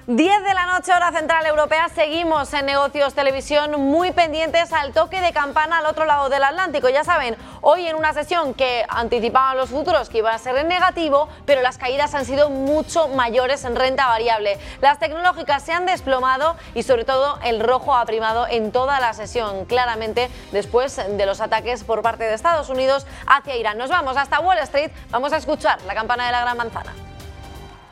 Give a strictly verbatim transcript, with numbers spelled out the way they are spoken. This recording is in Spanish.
diez de la noche, hora central europea, seguimos en Negocios Televisión muy pendientes al toque de campana al otro lado del Atlántico. Ya saben, hoy en una sesión que anticipaban los futuros que iba a ser en negativo, pero las caídas han sido mucho mayores en renta variable. Las tecnológicas se han desplomado y sobre todo el rojo ha primado en toda la sesión, claramente después de los ataques por parte de Estados Unidos hacia Irán. Nos vamos hasta Wall Street, vamos a escuchar la campana de la Gran Manzana.